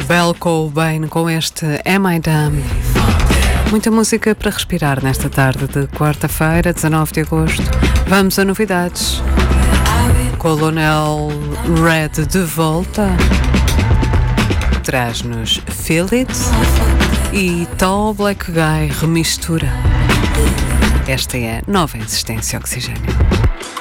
Belko bem com este Am I Dumb? Muita música para respirar nesta tarde de quarta-feira, 19 de agosto. Vamos a novidades. Colonel Red de volta. Traz-nos Feel It e Tall Black Guy remistura. Esta é a nova Existência Oxigênio.